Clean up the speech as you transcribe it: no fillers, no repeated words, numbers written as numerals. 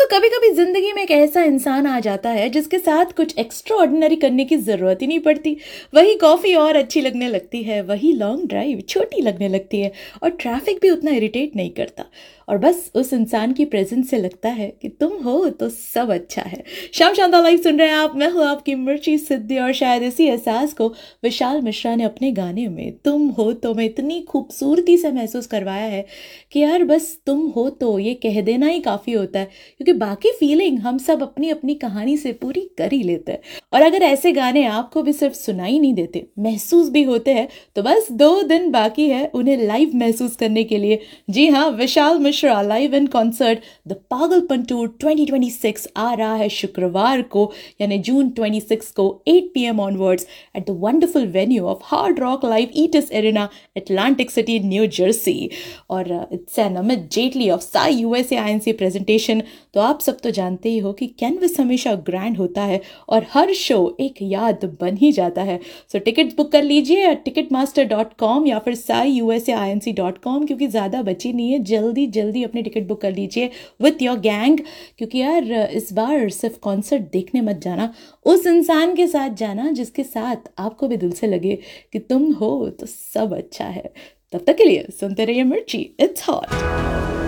कभी कभी जिंदगी में एक ऐसा इंसान आ जाता है जिसके साथ कुछ एक्स्ट्रा ऑर्डिनरी करने की जरूरत ही नहीं पड़ती। वही कॉफी और अच्छी लगने लगती है, वही लॉन्ग ड्राइव छोटी लगने लगती है, और ट्रैफिक भी उतना इरिटेट नहीं करता। और बस उस इंसान की प्रेजेंस से लगता है कि तुम हो तो सब अच्छा है। शाम शांता लाइव सुन रहे हैं आप, मैं हूँ आपकी मिर्ची सिद्धि, और शायद इसी एहसास को विशाल मिश्रा ने अपने गाने में तुम हो तो में इतनी खूबसूरती से महसूस करवाया है कि यार बस तुम हो तो ये कह देना ही काफ़ी होता है, क्योंकि बाकी फीलिंग हम सब अपनी अपनी कहानी से पूरी कर ही लेते हैं। और अगर ऐसे गाने आपको भी सिर्फ सुनाई नहीं देते, महसूस भी होते हैं, तो बस 2 दिन बाकी है उन्हें लाइव महसूस करने के लिए। जी हाँ, Vishal Mishra live in concert the पागलपन टूर 2026 आ रहा है शुक्रवार को, यानी जून 26 को 8 PM onwards at the wonderful venue of hard rock live ईटिस arena, Atlantic city, new Jersey. और it's an Amit Jaitley of Sai USA INC presentation. तो आप सब तो जानते ही हो कि कैनवस हमेशा ग्रैंड होता है और हर शो एक याद बन ही जाता है। सो टिकट बुक कर लीजिए ticketmaster.com या फिर saiusainc.com, क्योंकि ज़्यादा बची नहीं है। जल्दी जल्दी अपनी टिकट बुक कर लीजिए विथ योर गैंग, क्योंकि यार इस बार सिर्फ कॉन्सर्ट देखने मत जाना, उस इंसान के साथ जाना जिसके साथ आपको भी दिल से लगे कि तुम हो तो सब अच्छा है। तब तक के लिए सुनते रहिए मिर्ची, इट्स हॉट।